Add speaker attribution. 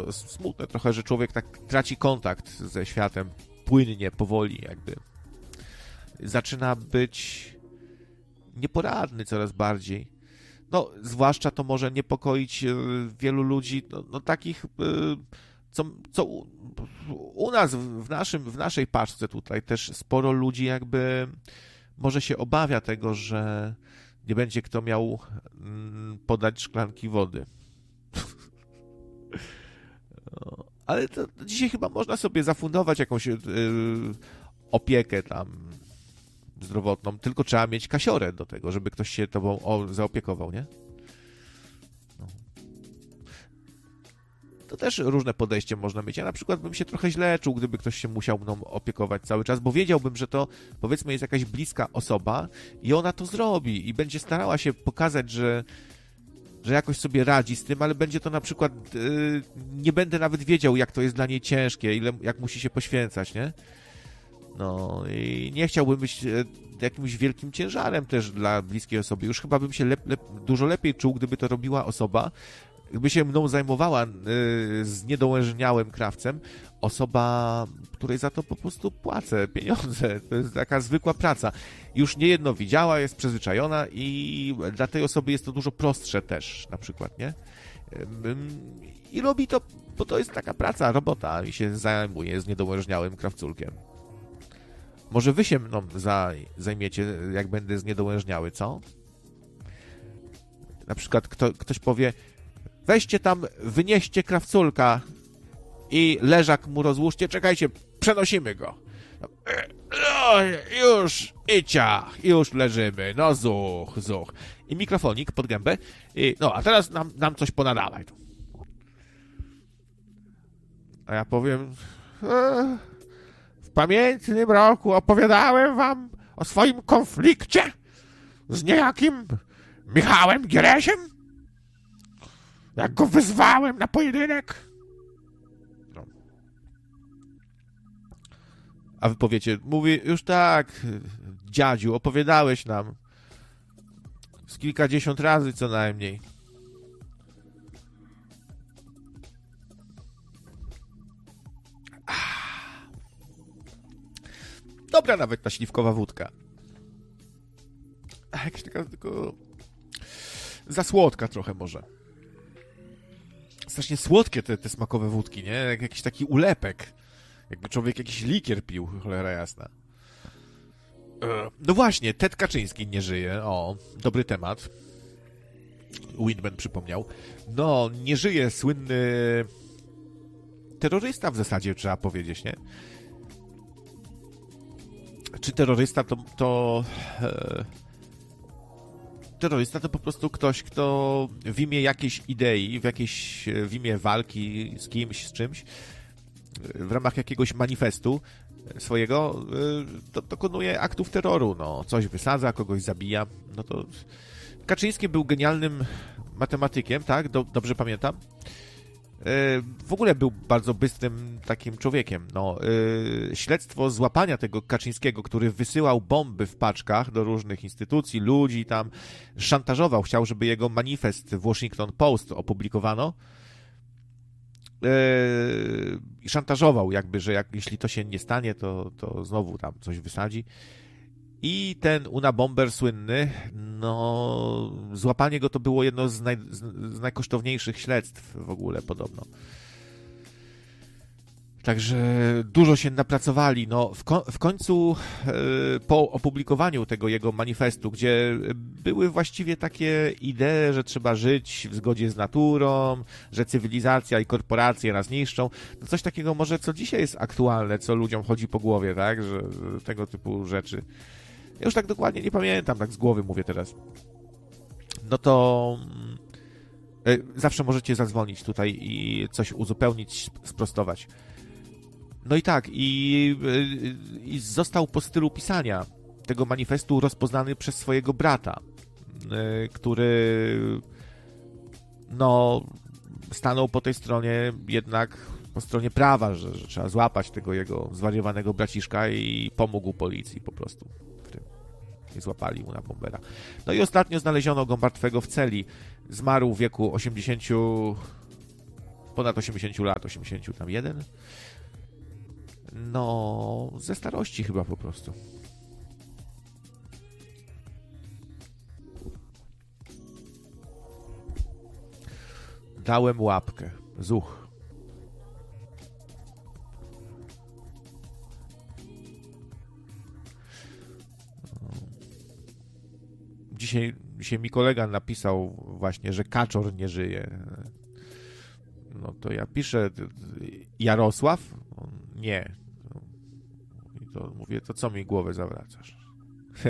Speaker 1: to smutne trochę, że człowiek tak traci kontakt ze światem płynnie, powoli jakby. Zaczyna być nieporadny coraz bardziej. No, zwłaszcza to może niepokoić wielu ludzi, no takich, co u nas, w naszej paczce tutaj też sporo ludzi jakby może się obawia tego, że nie będzie kto miał podać szklanki wody. Ale to dzisiaj chyba można sobie zafundować jakąś opiekę tam zdrowotną, tylko trzeba mieć kasiorę do tego, żeby ktoś się tobą zaopiekował, nie? No. To też różne podejście można mieć. Ja na przykład bym się trochę źle czuł, gdyby ktoś się musiał mną opiekować cały czas, bo wiedziałbym, że to, powiedzmy, jest jakaś bliska osoba i ona to zrobi i będzie starała się pokazać, że jakoś sobie radzi z tym, ale będzie to na przykład, nie będę nawet wiedział, jak to jest dla niej ciężkie, jak musi się poświęcać, nie? No i nie chciałbym być jakimś wielkim ciężarem też dla bliskiej osoby. Już chyba bym się dużo lepiej czuł, gdyby to robiła osoba, gdyby się mną zajmowała z niedołężniałym krawcem, osoba, której za to po prostu płacę pieniądze. To jest taka zwykła praca. Już niejedno widziała, jest przyzwyczajona i dla tej osoby jest to dużo prostsze też, na przykład, nie? I robi to, bo to jest taka praca, robota i się zajmuje z niedołężniałym krawculkiem. Może wy się mną zajmiecie, jak będę zniedołężniały, co? Na przykład ktoś powie, weźcie tam, wynieście krawculka i leżak mu rozłóżcie, czekajcie, przenosimy go. No, już, icia, już leżymy, no zuch. I mikrofonik pod gębę, no a teraz nam coś ponadawaj. A ja powiem, w pamiętnym roku opowiadałem wam o swoim konflikcie z niejakim Michałem Gieresiem, jak go wyzwałem na pojedynek. No. A wy powiecie, mówi, już tak, dziadziu, opowiadałeś nam z kilkadziesiąt razy co najmniej. Dobra nawet ta śliwkowa wódka. Jakaś taka tylko za słodka trochę może. Strasznie słodkie te smakowe wódki, nie? Jak jakiś taki ulepek. Jakby człowiek jakiś likier pił, cholera jasna. No właśnie, Ted Kaczyński nie żyje. O, dobry temat. Windman przypomniał. No, nie żyje słynny terrorysta w zasadzie, trzeba powiedzieć, nie? Czy terrorysta terrorysta to po prostu ktoś, kto w imię jakiejś idei, w imię walki z kimś, z czymś, w ramach jakiegoś manifestu swojego dokonuje aktów terroru, no, coś wysadza, kogoś zabija, no to Kaczyński był genialnym matematykiem, tak? Dobrze pamiętam. W ogóle był bardzo bystrym takim człowiekiem. No, śledztwo złapania tego Kaczyńskiego, który wysyłał bomby w paczkach do różnych instytucji, ludzi tam, szantażował, chciał, żeby jego manifest w Washington Post opublikowano. I szantażował jakby, że jeśli to się nie stanie, to znowu tam coś wysadzi. I ten Unabomber słynny, no, złapanie go to było jedno z najkosztowniejszych śledztw w ogóle podobno. Także dużo się napracowali. No, w końcu po opublikowaniu tego jego manifestu, gdzie były właściwie takie idee, że trzeba żyć w zgodzie z naturą, że cywilizacja i korporacje nas niszczą, no coś takiego może, co dzisiaj jest aktualne, co ludziom chodzi po głowie, tak, że tego typu rzeczy. Ja już tak dokładnie nie pamiętam, tak z głowy mówię teraz. No to zawsze możecie zadzwonić tutaj i coś uzupełnić, sprostować. No i tak, i został po stylu pisania tego manifestu rozpoznany przez swojego brata, który no stanął po tej stronie, jednak po stronie prawa, że trzeba złapać tego jego zwariowanego braciszka i pomógł policji po prostu. I złapali mu na bombera. No i ostatnio znaleziono go martwego w celi. Zmarł w wieku 80 ponad 80 lat, 81. No, ze starości chyba po prostu. Dałem łapkę. Zuch. Dzisiaj mi kolega napisał właśnie, że kaczor nie żyje. No to ja piszę Jarosław? Nie. I to mówię, to co mi głowę zawracasz?